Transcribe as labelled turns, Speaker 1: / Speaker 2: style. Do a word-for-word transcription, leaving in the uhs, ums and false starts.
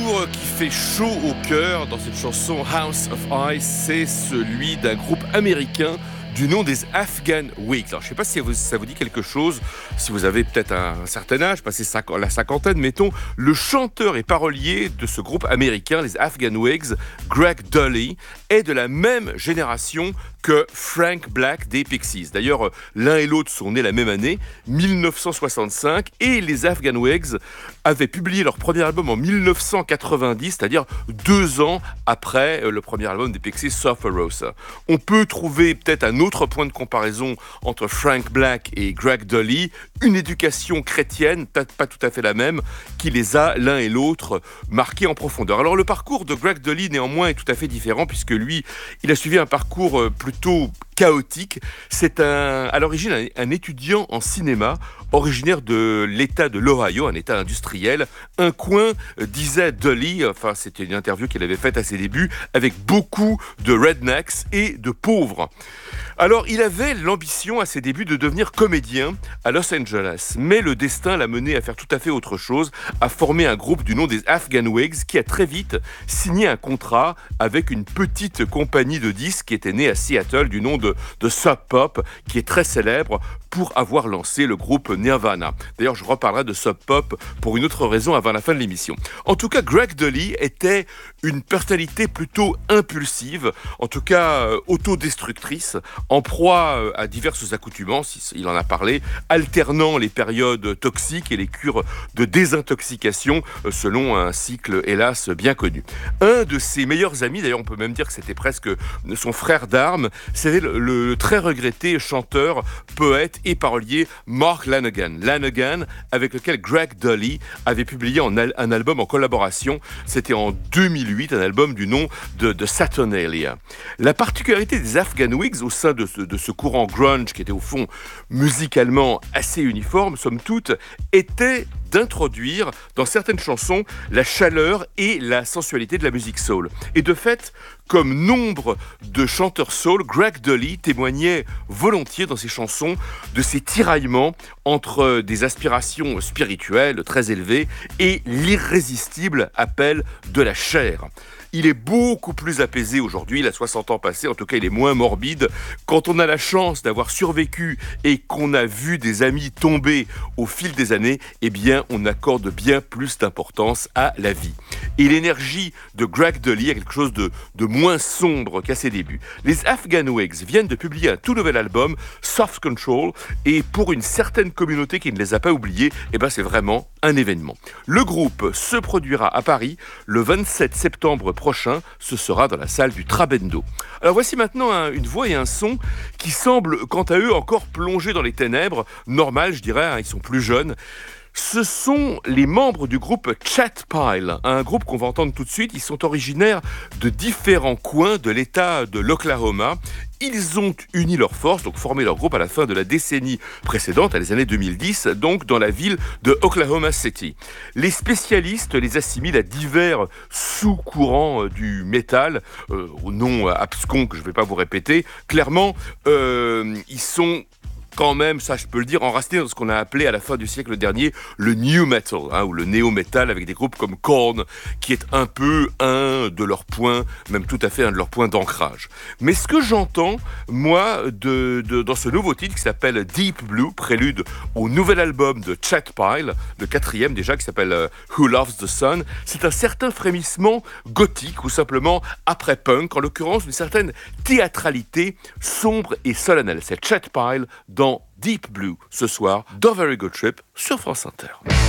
Speaker 1: parcours qui fait chaud au cœur dans cette chanson House of Ice, c'est celui d'un groupe américain du nom des Afghan Whigs. Alors, je ne sais pas si ça vous dit quelque chose, si vous avez peut-être un certain âge, passé la cinquantaine, mettons. Le chanteur et parolier de ce groupe américain, les Afghan Whigs, Greg Dulli, est de la même génération que Frank Black des Pixies. D'ailleurs, l'un et l'autre sont nés la même année, dix-neuf cent soixante-cinq, et les Afghan Whigs avaient publié leur premier album en dix-neuf cent quatre-vingt-dix, c'est-à-dire deux ans après le premier album des Pixies, Surferosa. On peut trouver peut-être un autre point de comparaison entre Frank Black et Greg Dulli, une éducation chrétienne, peut-être pas tout à fait la même, qui les a l'un et l'autre marqués en profondeur. Alors le parcours de Greg Dulli néanmoins est tout à fait différent, puisque lui, il a suivi un parcours plutôt chaotique. C'est un, à l'origine un, un étudiant en cinéma originaire de l'État de l'Ohio, un État industriel. Un coin, euh, disait Dulli, enfin c'était une interview qu'il avait faite à ses débuts, avec beaucoup de rednecks et de pauvres. Alors il avait l'ambition à ses débuts de devenir comédien à Los Angeles, mais le destin l'a mené à faire tout à fait autre chose, à former un groupe du nom des Afghan Whigs qui a très vite signé un contrat avec une petite compagnie de disques qui était née à Seattle du nom de, de Sub Pop, qui est très célèbre pour avoir lancé le groupe Nirvana. D'ailleurs, je reparlerai de Sub Pop pour une autre raison avant la fin de l'émission. En tout cas, Greg Dulli était une personnalité plutôt impulsive, en tout cas euh, autodestructrice, en proie euh, à diverses accoutumances, il en a parlé, alternant les périodes toxiques et les cures de désintoxication euh, selon un cycle, hélas, bien connu. Un de ses meilleurs amis, d'ailleurs on peut même dire que c'était presque son frère d'armes, c'était le, le très regretté chanteur, poète et parolier Mark Lanegan. Lanegan, avec lequel Greg Dulli avait publié en al- un album en collaboration, c'était en deux mille huit, un album du nom de, de Saturnalia. La particularité des Afghan Whigs au sein de ce, de ce courant grunge, qui était au fond musicalement assez uniforme, somme toute, était d'introduire dans certaines chansons la chaleur et la sensualité de la musique soul. Et de fait, comme nombre de chanteurs soul, Greg Dulli témoignait volontiers dans ses chansons de ses tiraillements entre des aspirations spirituelles très élevées et l'irrésistible appel de la chair. Il est beaucoup plus apaisé aujourd'hui, il a soixante ans passés, en tout cas il est moins morbide. Quand on a la chance d'avoir survécu et qu'on a vu des amis tomber au fil des années, eh bien on accorde bien plus d'importance à la vie. Et l'énergie de Greg Dulli a quelque chose de, de moins sombre qu'à ses débuts. Les Afghan Whigs viennent de publier un tout nouvel album, Soft Control, et pour une certaine communauté qui ne les a pas oubliés, eh ben c'est vraiment un événement. Le groupe se produira à Paris le vingt-sept septembre prochain, ce sera dans la salle du Trabendo. Alors voici maintenant un, une voix et un son qui semblent quant à eux encore plongés dans les ténèbres, normal je dirais, hein, ils sont plus jeunes. Ce sont les membres du groupe Chat Pile, un groupe qu'on va entendre tout de suite. Ils sont originaires de différents coins de l'État de l'Oklahoma. Ils ont uni leurs forces, donc formé leur groupe à la fin de la décennie précédente, à les années deux mille dix, donc dans la ville de Oklahoma City. Les spécialistes les assimilent à divers sous-courants du métal, euh, au nom abscon que je ne vais pas vous répéter. Clairement, euh, ils sont quand même, ça je peux le dire, enraciné dans ce qu'on a appelé à la fin du siècle dernier le new metal, hein, ou le néo-metal, avec des groupes comme Korn, qui est un peu un de leurs points, même tout à fait un de leurs points d'ancrage. Mais ce que j'entends, moi, de, de, dans ce nouveau titre qui s'appelle Deep Blue, prélude au nouvel album de Chat Pile, le quatrième déjà, qui s'appelle euh, Who Loves the Sun, c'est un certain frémissement gothique, ou simplement après-punk, en l'occurrence une certaine théâtralité sombre et solennelle. C'est Chat Pile dans Deep Blue, ce soir, dans Very Good Trip, sur France Inter.